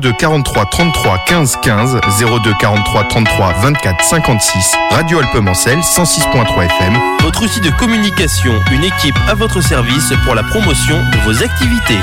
02 43 33 15 15, 02 43 33 24 56, Radio Alpemancel 106.3 FM. Votre outil de communication, une équipe à votre service pour la promotion de vos activités.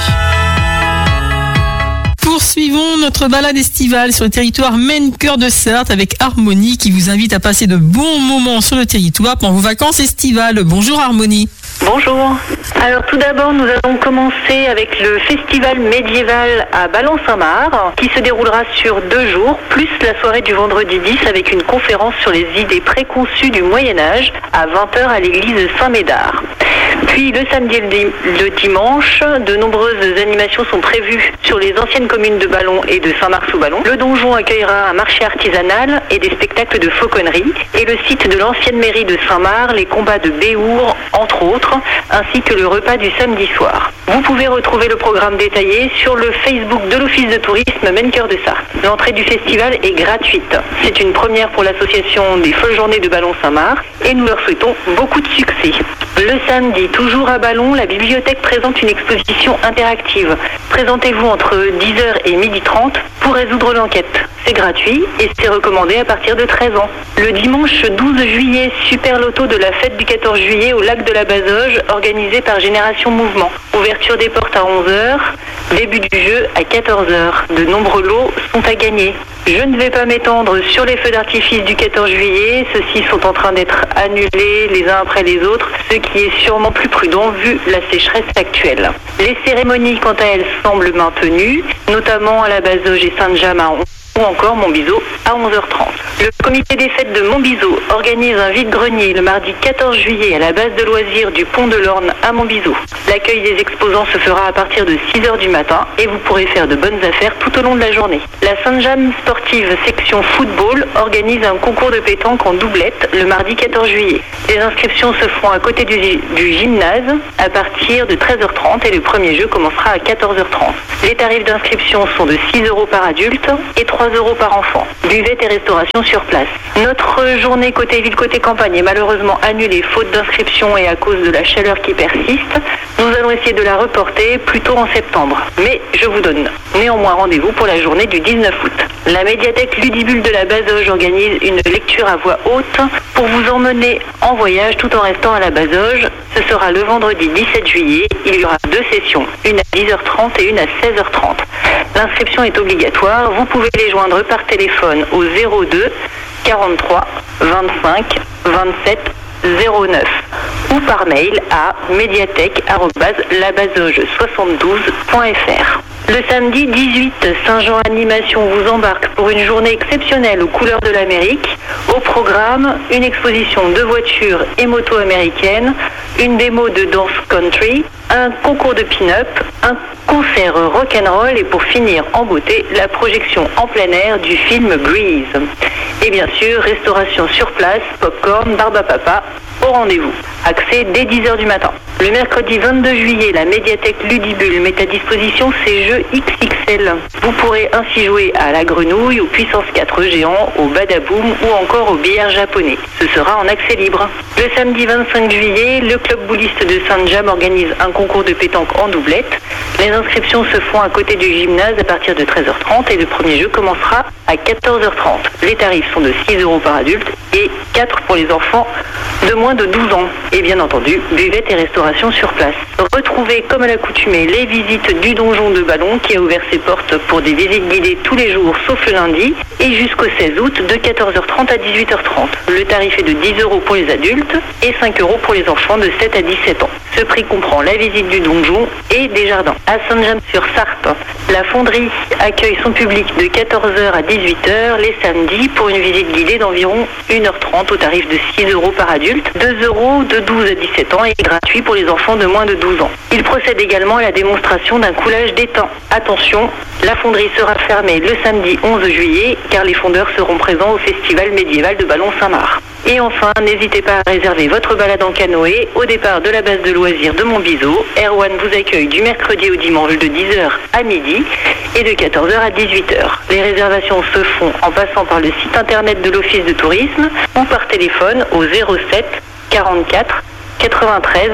Poursuivons notre balade estivale sur le territoire Maine-Cœur de Sarthe avec Harmonie qui vous invite à passer de bons moments sur le territoire pendant vos vacances estivales. Bonjour Harmonie. Bonjour. Alors tout d'abord, nous allons commencer avec le festival médiéval à Ballon-Saint-Marc qui se déroulera sur 2 jours, plus la soirée du vendredi 10 avec une conférence sur les idées préconçues du Moyen-Âge à 20h à l'église Saint-Médard. Puis le samedi et le dimanche, de nombreuses animations sont prévues sur les anciennes communes de Ballon et de Saint-Marc-sous-Ballon. Le donjon accueillera un marché artisanal et des spectacles de fauconnerie. Et le site de l'ancienne mairie de Saint-Marc, les combats de Béhour, entre autres, ainsi que le repas du samedi soir. Vous pouvez retrouver le programme détaillé sur le Facebook de l'Office de tourisme Maine-Cœur de Sarthe. L'entrée du festival est gratuite. C'est une première pour l'association des Folles Journées de Ballon-Saint-Marc et nous leur souhaitons beaucoup de succès. Le samedi, toujours à Ballon, la bibliothèque présente une exposition interactive. Présentez-vous entre 10h et 12h30 pour résoudre l'enquête. C'est gratuit et c'est recommandé à partir de 13 ans. Le dimanche 12 juillet, super loto de la fête du 14 juillet au lac de la Bazoge, organisé par Génération Mouvement. Ouverture des portes à 11h, début du jeu à 14h. De nombreux lots sont à gagner. Je ne vais pas m'étendre sur les feux d'artifice du 14 juillet. Ceux-ci sont en train d'être annulés les uns après les autres, ce qui est sûrement plus prudent vu la sécheresse actuelle. Les cérémonies, quant à elles, semblent maintenues, notamment à la Bazoge et Saint-James ou encore Montbiseau à 11h30. Le comité des fêtes de Montbiseau organise un vide-grenier le mardi 14 juillet à la base de loisirs du Pont de l'Orne à Montbiseau. L'accueil des exposants se fera à partir de 6h du matin et vous pourrez faire de bonnes affaires tout au long de la journée. La Sainte-Jamme sportive section football organise un concours de pétanque en doublette le mardi 14 juillet. Les inscriptions se feront à côté du gymnase à partir de 13h30 et le premier jeu commencera à 14h30. Les tarifs d'inscription sont de 6 € par adulte et 3 € par enfant. Buvette et restauration sur place. Notre journée côté ville, côté campagne est malheureusement annulée faute d'inscription et à cause de la chaleur qui persiste. Nous allons essayer de la reporter plutôt en septembre. Mais je vous donne néanmoins rendez-vous pour la journée du 19 août. La médiathèque Ludibule de la Bazoge organise une lecture à voix haute pour vous emmener en voyage tout en restant à la Bazoge. Ce sera le vendredi 17 juillet. Il y aura 2 sessions, une à 10h30 et une à 16h30. L'inscription est obligatoire. Vous pouvez les joindre par téléphone au 02 43 25 27 09 ou par mail à médiathèque@labazoge72.fr. Le samedi 18, Saint-Jean Animation vous embarque pour une journée exceptionnelle aux couleurs de l'Amérique. Au programme, une exposition de voitures et motos américaines, une démo de danse country, un concours de pin-up, un concert rock'n'roll et pour finir en beauté, la projection en plein air du film Breeze. Et bien sûr, restauration sur place, popcorn, barbe à papa, au rendez-vous. Accès dès 10h du matin. Le mercredi 22 juillet, la médiathèque Ludibule met à disposition ses jeux XXL. Vous pourrez ainsi jouer à la grenouille, au puissance 4 géant, au badaboom ou encore au billard japonais. Ce sera en accès libre. Le samedi 25 juillet, le club bouliste de Sainte-Jamme organise un concours de pétanque en doublette. Les inscriptions se font à côté du gymnase à partir de 13h30 et le premier jeu commencera à 14h30. Les tarifs sont de 6 € par adulte et 4 pour les enfants de moins de 12 ans. Et bien entendu, buvette et restauration sur place. Retrouvez comme à l'accoutumée les visites du donjon de Ballon qui a ouvert ses portes pour des visites guidées tous les jours sauf le lundi et jusqu'au 16 août de 14h30 à 18h30. Le tarif est de 10 € pour les adultes et 5 € pour les enfants de 7 à 17 ans. Ce prix comprend la visite du donjon et des jardins. À Saint-James-sur-Sarthe, la fonderie accueille son public de 14h à 18h les samedis pour une visite guidée d'environ 1h30 au tarif de 6 € par adulte, 2 € de 12 à 17 ans et gratuit pour les enfants de moins de 12 ans. Il procède également à la démonstration d'un coulage d'étain. Attention, la fonderie sera fermée le samedi 11 juillet car les fondeurs seront présents au festival médiéval de Ballon-Saint-Marc. Et enfin, n'hésitez pas à réserver votre balade en canoë au départ de la base de loisirs de Montbiseau. Erwan vous accueille du mercredi au dimanche de 10h à midi et de 14h à 18h. Les réservations se font en passant par le site internet de l'Office de tourisme ou par téléphone au 07 44 93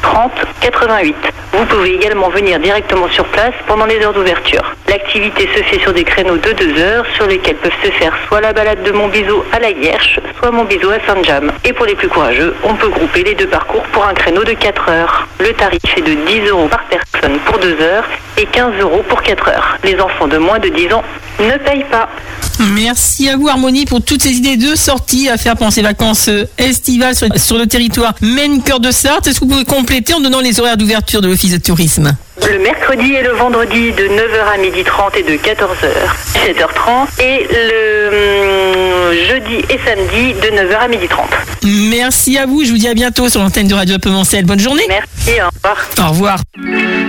30 88. Vous pouvez également venir directement sur place pendant les heures d'ouverture. L'activité se fait sur des créneaux de 2 heures sur lesquels peuvent se faire soit la balade de Montbiseau à la Guerche, soit Montbiseau à Saint-James. Et pour les plus courageux, on peut grouper les deux parcours pour un créneau de 4 heures. Le tarif est de 10 € par personne pour 2 heures et 15 € pour 4 heures. Les enfants de moins de 10 ans ne payent pas. Merci à vous Harmonie pour toutes ces idées de sorties à faire pendant ces vacances estivales sur le territoire Maine-Cœur de Sarthe. Est-ce que vous pouvez compléter en donnant les horaires d'ouverture de l'Office de tourisme? Le mercredi et le vendredi de 9h à 12h30 et de 14h à 17h30 et le jeudi et samedi de 9h à 12h30. Merci à vous, je vous dis à bientôt sur l'antenne de Radio Alpemancel. Bonne journée. Merci, au revoir. Au revoir.